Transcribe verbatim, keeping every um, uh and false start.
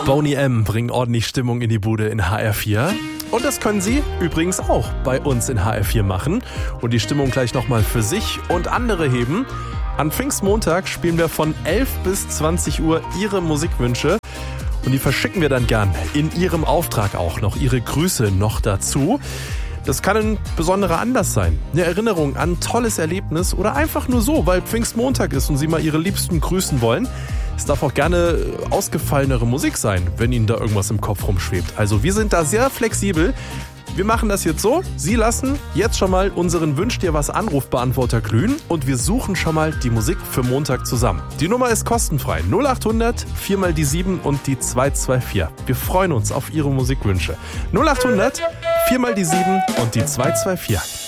Boney M. bringen ordentlich Stimmung in die Bude in H R vier. Und das können Sie übrigens auch bei uns in H R vier machen und die Stimmung gleich nochmal für sich und andere heben. An Pfingstmontag spielen wir von elf bis zwanzig Uhr Ihre Musikwünsche und die verschicken wir dann gern in Ihrem Auftrag auch noch. Ihre Grüße noch dazu. Das kann ein besonderer Anlass sein, eine Erinnerung an ein tolles Erlebnis oder einfach nur so, weil Pfingstmontag ist und Sie mal Ihre Liebsten grüßen wollen. Es darf auch gerne ausgefallenere Musik sein, wenn Ihnen da irgendwas im Kopf rumschwebt. Also wir sind da sehr flexibel. Wir machen das jetzt so, Sie lassen jetzt schon mal unseren Wünsch dir was Anrufbeantworter glühen und wir suchen schon mal die Musik für Montag zusammen. Die Nummer ist kostenfrei, null acht hundert, vier mal die sieben und die zwei zwei vier. Wir freuen uns auf Ihre Musikwünsche. null acht hundert, vier mal die sieben und die zwei zwei vier.